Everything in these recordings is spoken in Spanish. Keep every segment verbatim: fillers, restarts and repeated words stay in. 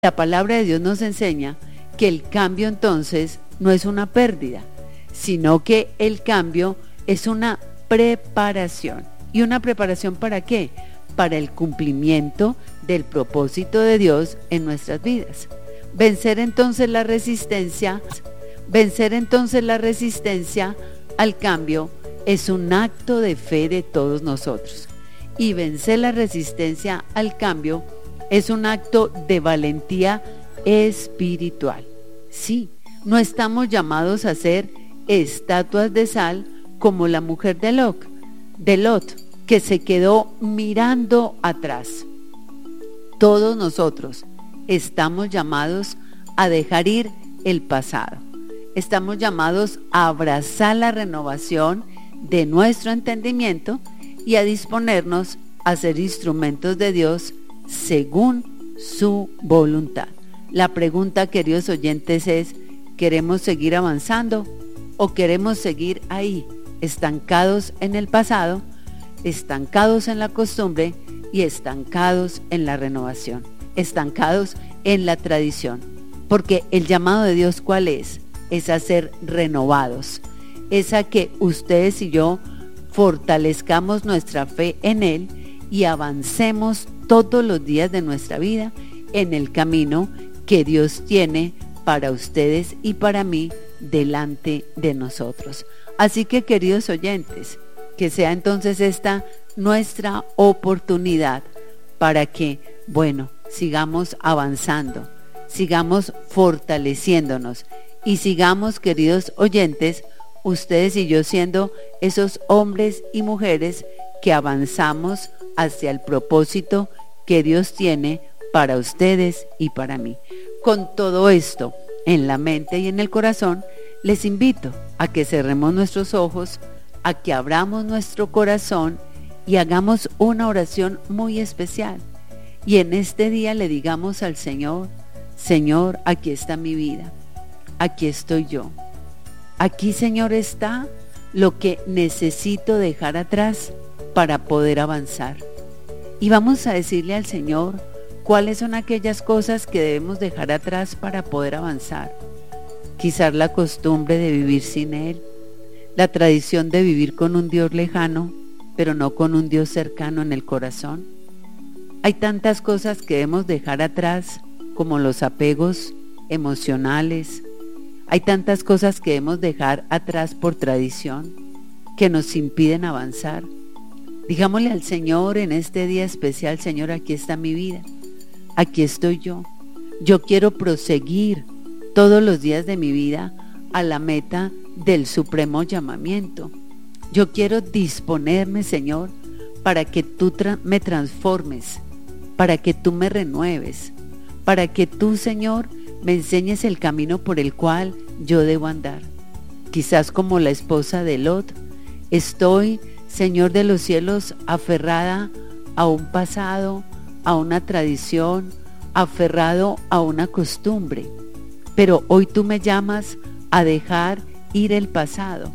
La palabra de Dios nos enseña que el cambio entonces no es una pérdida, sino que el cambio es una preparación. ¿Y una preparación para qué? Para el cumplimiento del propósito de Dios en nuestras vidas. Vencer entonces la resistencia, vencer entonces la resistencia al cambio es un acto de fe de todos nosotros. Y vencer la resistencia al cambio es un acto de valentía espiritual. Sí, no estamos llamados a ser estatuas de sal como la mujer de Lot, de Lot, que se quedó mirando atrás. Todos nosotros estamos llamados a dejar ir el pasado. Estamos llamados a abrazar la renovación de nuestro entendimiento y a disponernos a ser instrumentos de Dios según su voluntad. La pregunta, queridos oyentes, es: ¿queremos seguir avanzando o queremos seguir ahí, estancados en el pasado, estancados en la costumbre y estancados en la renovación, estancados en la tradición? Porque el llamado de Dios, ¿cuál es? Es a ser renovados, es a que ustedes y yo fortalezcamos nuestra fe en Él y avancemos todos los días de nuestra vida en el camino que Dios tiene para ustedes y para mí delante de nosotros. Así que, queridos oyentes, que sea entonces esta nuestra oportunidad para que, bueno, sigamos avanzando, sigamos fortaleciéndonos y sigamos, queridos oyentes, ustedes y yo siendo esos hombres y mujeres que avanzamos hacia el propósito que Dios tiene para ustedes y para mí. Con todo esto en la mente y en el corazón, les invito a que cerremos nuestros ojos, a que abramos nuestro corazón y hagamos una oración muy especial. Y en este día le digamos al Señor: Señor, aquí está mi vida, aquí estoy yo. Aquí, Señor, está lo que necesito dejar atrás para poder avanzar. Y vamos a decirle al Señor cuáles son aquellas cosas que debemos dejar atrás para poder avanzar. Quizás la costumbre de vivir sin Él, la tradición de vivir con un Dios lejano, pero no con un Dios cercano en el corazón. Hay tantas cosas que debemos dejar atrás, como los apegos emocionales. Hay tantas cosas que debemos dejar atrás por tradición, que nos impiden avanzar. Digámosle al Señor en este día especial: Señor, aquí está mi vida, aquí estoy yo. Yo quiero proseguir todos los días de mi vida a la meta del supremo llamamiento. Yo quiero disponerme, Señor, para que tú tra- me transformes, para que tú me renueves, para que tú, Señor, me enseñes el camino por el cual yo debo andar. Quizás como la esposa de Lot, estoy, Señor de los cielos, aferrada a un pasado, a una tradición, aferrado a una costumbre. Pero hoy tú me llamas a dejar ir el pasado.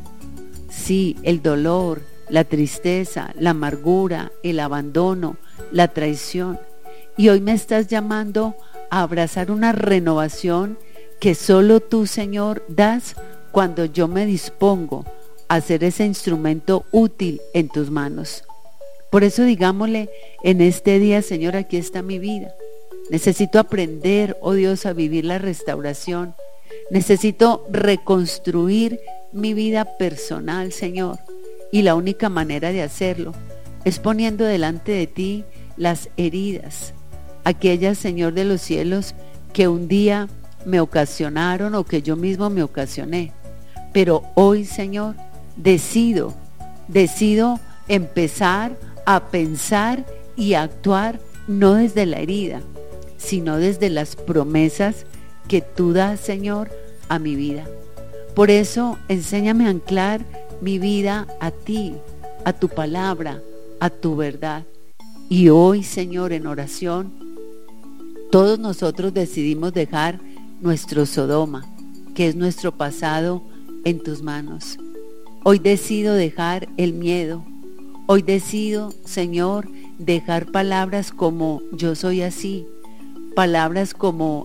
Sí, el dolor, la tristeza, la amargura, el abandono, la traición. Y hoy me estás llamando a abrazar una renovación que solo tú, Señor, das cuando yo me dispongo a ser ese instrumento útil en tus manos. Por eso digámosle en este día: Señor, aquí está mi vida. Necesito aprender, oh Dios, a vivir la restauración. Necesito reconstruir mi vida personal, Señor. Y la única manera de hacerlo es poniendo delante de ti las heridas, aquellas, Señor de los cielos, que un día me ocasionaron o que yo mismo me ocasioné. Pero hoy, Señor, decido, decido empezar a pensar y a actuar no desde la herida, sino desde las promesas que tú das, Señor, a mi vida. Por eso, enséñame a anclar mi vida a ti, a tu palabra, a tu verdad. Y hoy, Señor, en oración, todos nosotros decidimos dejar nuestro Sodoma, que es nuestro pasado, en tus manos. Hoy decido dejar el miedo. Hoy decido, Señor, dejar palabras como yo soy así, palabras como